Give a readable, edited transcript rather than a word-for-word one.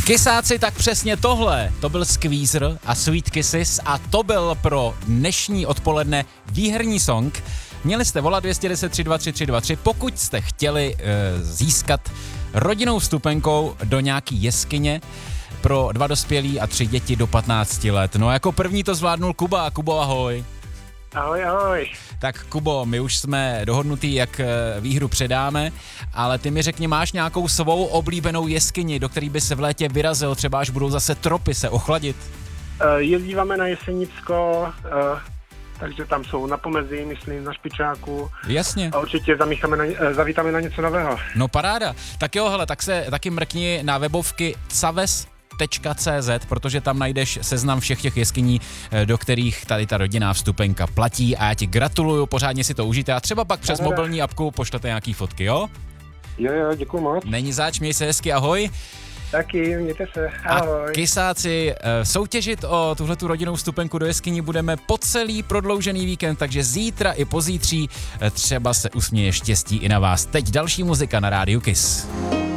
Kysáci, tak přesně tohle, to byl Squeezer a Sweet Kisses a to byl pro dnešní odpoledne výherní song. Měli jste volat 210 323 323, pokud jste chtěli získat rodinnou vstupenkou do nějaký jeskyně pro 2 dospělí a 3 děti do 15 let. No a jako první to zvládnul Kuba. Kubo, ahoj. Ahoj, ahoj. Tak Kubo, my už jsme dohodnutý, jak výhru předáme, ale ty mi řekni, máš nějakou svou oblíbenou jeskyni, do který by se v létě vyrazil, třeba až budou zase tropy se ochladit? Jezdíváme na Jesenicko, takže tam jsou na pomezí, myslím, na Špičáku. Jasně. A určitě zavítáme na něco nového. No paráda. Tak jo, hele, tak se taky mrkni na webovky caves.cz, protože tam najdeš seznam všech těch jeskyní, do kterých tady ta rodinná vstupenka platí a já ti gratuluju, pořádně si to užijte a třeba pak přes mobilní apku pošlete nějaký fotky, jo? Jo, děkuju moc. Není zač, měj se hezky, ahoj. Taky, mějte se, ahoj. A Kysáci, soutěžit o tuhletu rodinnou vstupenku do jeskyní budeme po celý prodloužený víkend, takže zítra i pozítří třeba se usměje štěstí i na vás. Teď další muzika na rádiu Kiss.